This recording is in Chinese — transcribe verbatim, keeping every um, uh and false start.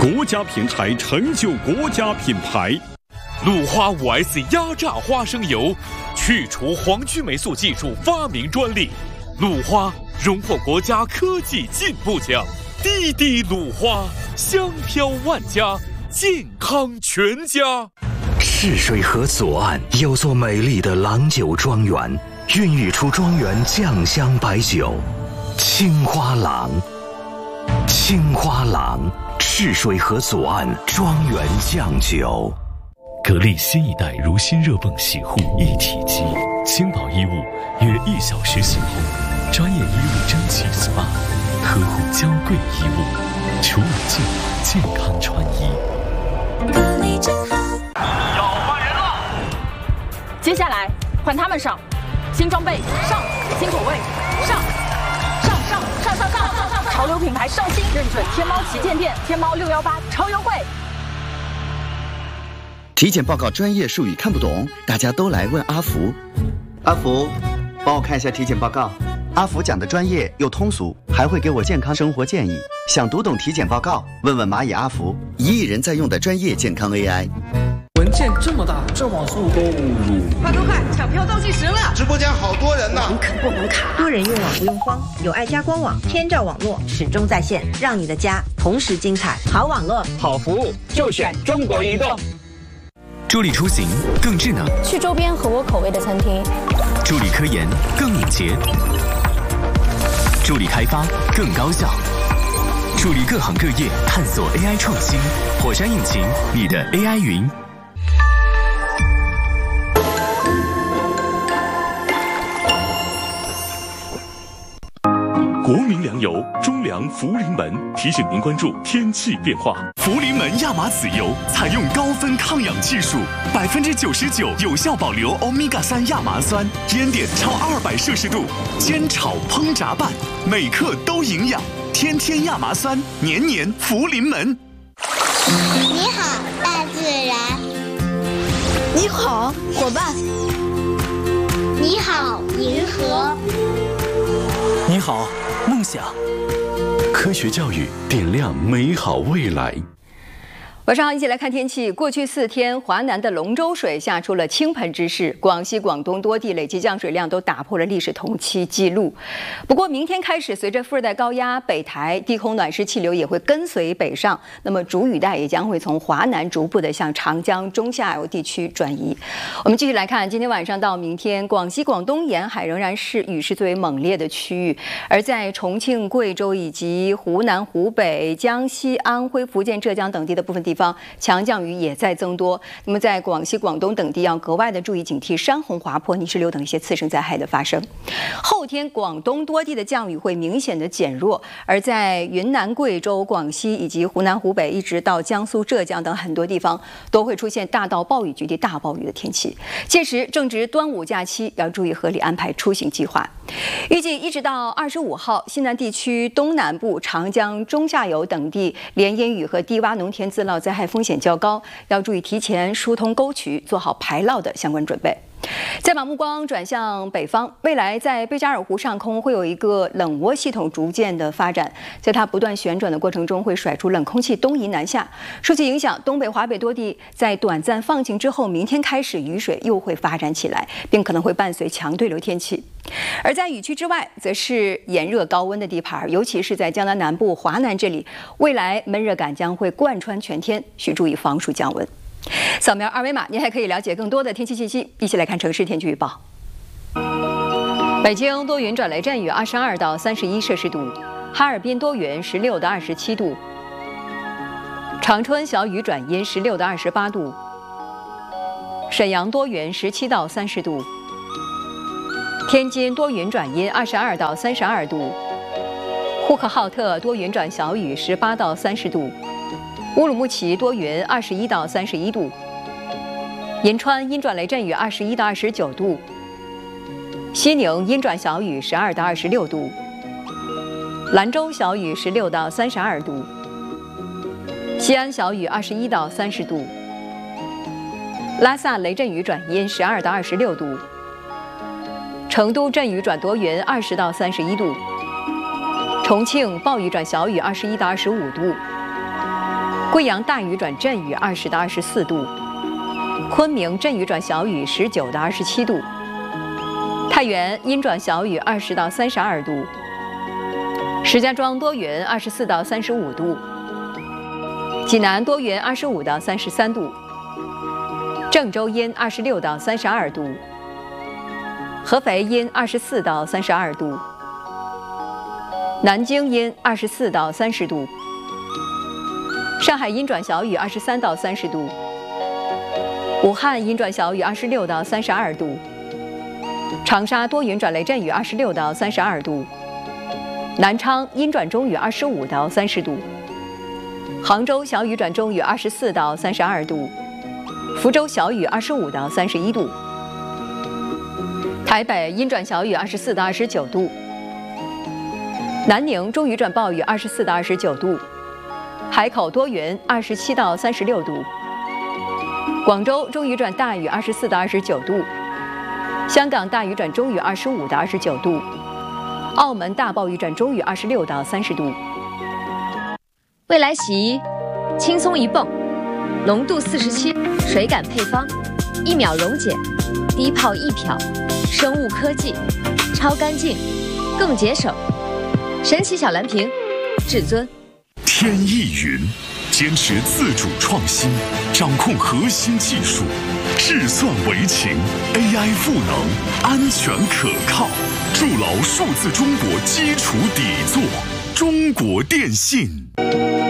国家品牌成就国家品牌。 鲁花 五 S 压榨花生油，去除黄曲霉素技术发明专利。鲁花荣获国家科技进步奖。滴滴鲁花，香飘万家，健康全家。 赤水河左岸有座美丽的郎酒庄园，孕育出庄园酱香白酒青花郎。青花郎，赤水河左岸庄园酱酒。 格力新一代如新热泵洗护一体机，轻薄衣物约一小时洗后，专业衣物蒸汽 S P A， 呵护娇贵衣物，处理净化健康穿衣。 格力真好。 要换人了， 接下来换他们上，新装备上，新口味上，上上上上上上上，潮流品牌上新，认准天猫旗舰店，天猫六幺八超优惠。 体检报告专业术语看不懂，大家都来问阿福。阿福，帮我看一下体检报告。阿福讲的专业又通俗，还会给我健康生活建议。想读懂体检报告，问问蚂蚁阿福，一亿人在用的专业健康 A I。 文件这么大，这网速都快快快，抢票倒计时了！ 直播间好多人呢， 门槛过门槛， 多人用网不用慌，有爱家官网，天照网络始终在线，让你的家同时精彩。好网络， 好服务，就选中国移动。 助力出行更智能， 去周边合我口味的餐厅； 助力科研更敏捷，助力开发更高效，助力各行各业探索 A I 创新。火山引擎，你的 A I 云。 国民粮油中粮福临门提醒您关注天气变化。 福临门亚麻籽油采用高分抗氧技术，百分之九十九有效保留欧米伽三亚麻酸，烟点超二百摄氏度，煎炒烹炸拌，每克都营养。天天亚麻酸，年年福临门。 你好，大自然。 你好，伙伴。 你好，银河。 你好，梦想。 科学教育点亮美好未来。 晚上好，一起来看天气。过去四天，华南的龙舟水下出了倾盆之势，广西、广东多地累计降水量都打破了历史同期纪录。不过，明天开始，随着副热带高压北抬，低空暖湿气流也会跟随北上，那么主雨带也将会从华南逐步的向长江中下游地区转移。我们继续来看，今天晚上到明天，广西、广东沿海仍然是雨势最为猛烈的区域，而在重庆、贵州以及湖南、湖北、江西、安徽、福建、浙江等地的部分地方。地方强降雨也在增多，那么在广西、广东等地要格外的注意警惕山洪、滑坡、泥石流等一些次生灾害的发生。后天广东多地的降雨会明显的减弱，而在云南、贵州、广西以及湖南、湖北，一直到江苏、浙江等很多地方都会出现大到暴雨局地大暴雨的天气。届时正值端午假期，要注意合理安排出行计划。预计一直到二十五号，西南地区东南部、长江中下游等地连阴雨和低洼农田自涝灾害风险较高，要注意提前疏通沟渠，做好排涝的相关准备。再把目光转向北方，未来在贝加尔湖上空会有一个冷涡系统逐渐的发展，在它不断旋转的过程中，会甩出冷空气东移南下，受其影响，东北、华北多地在短暂放晴之后，明天开始雨水又会发展起来，并可能会伴随强对流天气。而在雨区之外，则是炎热高温的地盘，尤其是在江南南部、华南这里，未来闷热感将会贯穿全天，需注意防暑降温。扫描二维码，您还可以了解更多的天气信息。一起来看城市天气预报。北京多云转雷阵雨，二十二到三十一摄氏度；哈尔滨多云，十六到二十七度；长春小雨转阴，十六到二十八度；沈阳多云，十七到三十度；天津多云转阴，二十二到三十二度；呼和浩特多云转小雨，十八到三十度。乌鲁木齐多云，二十一到三十一度；银川阴转雷阵雨，二十一到二十九度；西宁阴转小雨，十二到二十六度；兰州小雨，十六到三十二度；西安小雨，二十一到三十度；拉萨雷阵雨转阴，十二到二十六度；成都阵雨转多云，二十到三十一度；重庆暴雨转小雨，二十一到二十五度。 贵阳大雨转阵雨二十到二十四度，昆明阵雨转小雨十九到二十七度，太原阴转小雨二十到三十二度，石家庄多云二十四到三十五度，济南多云二十五到三十三度，郑州阴二十六到三十二度，合肥阴二十四到三十二度，南京阴二十四到三十度，上海阴转小雨二十三到三十度，武汉阴转小雨二十六到三十二度，长沙多云转雷阵雨二十六到三十二度，南昌阴转中雨二十五到三十度，杭州小雨转中雨二十四到三十二度，福州小雨二十五到三十一度，台北阴转小雨二十四到二十九度，南宁中雨转暴雨二十四到二十九度，海口多云二十七到三十六度，广州中雨转大雨二十四到二十九度，香港大雨转中雨二十五到二十九度，澳门大暴雨转中雨二十六到三十度。 未来洗衣，轻松一泵，浓度四十七，水感配方，一秒溶解，低泡易漂，生物科技，超干净，更节省。神奇小蓝瓶，至尊。 天翼云坚持自主创新，掌控核心技术，智算为情 ，A I 赋能，安全可靠，筑牢数字中国基础底座。中国电信。